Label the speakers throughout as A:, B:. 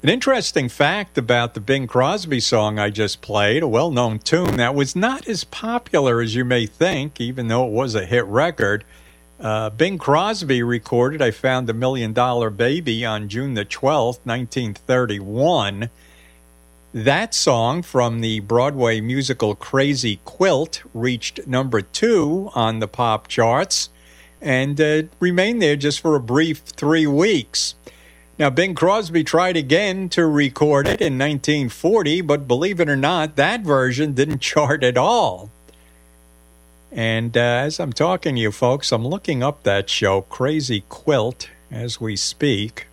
A: An interesting fact about the Bing Crosby song I just played, a well-known tune that was not as popular as you may think, even though it was a hit record. Bing Crosby recorded I Found $1 Million Baby on June the 12th, 1931. That song from the Broadway musical Crazy Quilt reached number 2 on the pop charts and remained there just for a brief 3 weeks. Now, Bing Crosby tried again to record it in 1940, but believe it or not, that version didn't chart at all. And as I'm talking to you folks, I'm looking up that show, Crazy Quilt, as we speak.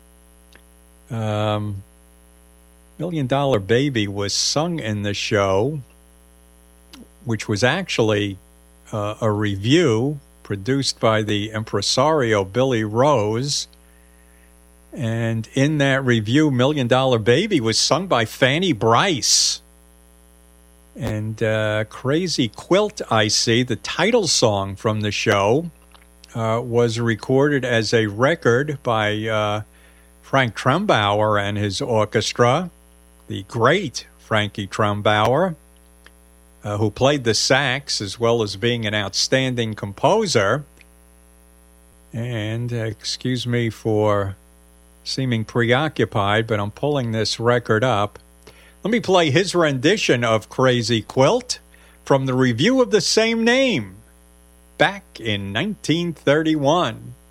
A: $1 Million Baby was sung in the show, which was actually a review produced by the impresario Billy Rose. And in that review, $1 Million Baby was sung by Fanny Brice. And Crazy Quilt, I See, the title song from the show, was recorded as a record by Frank Trumbauer and his orchestra, the great Frankie Trumbauer, who played the sax as well as being an outstanding composer. And excuse me for seeming preoccupied, but I'm pulling this record up. Let me play his rendition of Crazy Quilt from the review of the same name back in 1931.